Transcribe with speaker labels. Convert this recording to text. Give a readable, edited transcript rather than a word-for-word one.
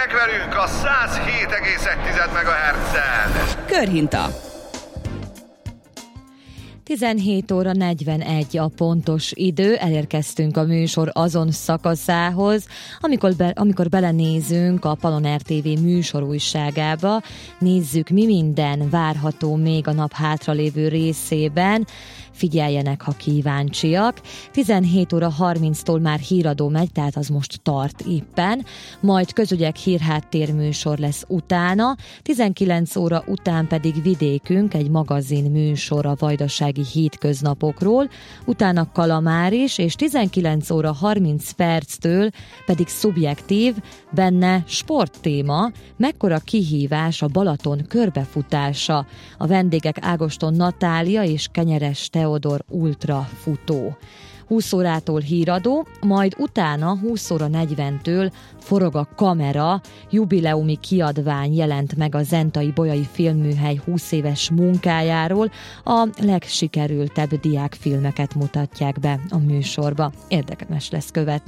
Speaker 1: Legyenek velünk a 107,1 MHz-en.
Speaker 2: Körhinta.
Speaker 3: 17 óra 41 a pontos idő, elérkeztünk a műsor azon szakaszához, amikor belenézünk a Paloner TV műsorújságába, nézzük, mi minden várható még a nap hátralévő részében, figyeljenek, ha kíváncsiak. 17 óra 30-tól már híradó megy, tehát az most tart éppen, majd közügyek hírháttérműsor lesz utána, 19 óra után pedig vidékünk, egy magazin műsor a vajdasági hétköznapokról, utána Kalamáris, és 19 óra 30 perctől pedig szubjektív, benne sporttéma, mekkora kihívás a Balaton körbefutása. A vendégek Ágoston Natália és Kenyeres Teodor ultrafutó. 20 órától híradó, majd utána 20 óra 40-től Forog a kamera, jubileumi kiadvány jelent meg a Zentai Bolyai Filmműhely 20 éves munkájáról, a legsikerültebb diákfilmeket mutatják be a műsorba. Érdekes lesz követni.